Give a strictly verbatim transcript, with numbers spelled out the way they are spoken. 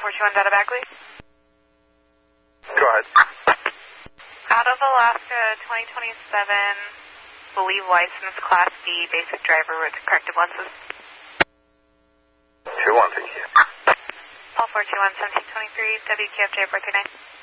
four two one data back, please. Go ahead. Out of Alaska, twenty twenty-seven, believe license, Class B, basic driver with corrective lenses. two one, thank you. All four two one, seventeen twenty-three, W Q F J four three nine.